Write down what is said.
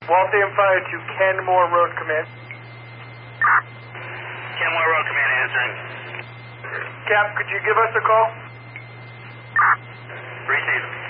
Waltham Fire to Kenmore Road Command. Kenmore Road Command answering. Cap, could you give us a call? Receive.